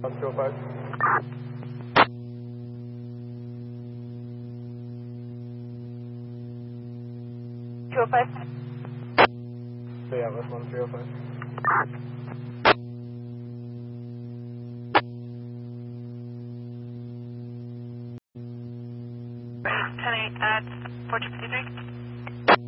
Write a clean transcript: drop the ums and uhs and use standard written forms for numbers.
205. 205. So yeah, that's 1305. 10-8 at 4253.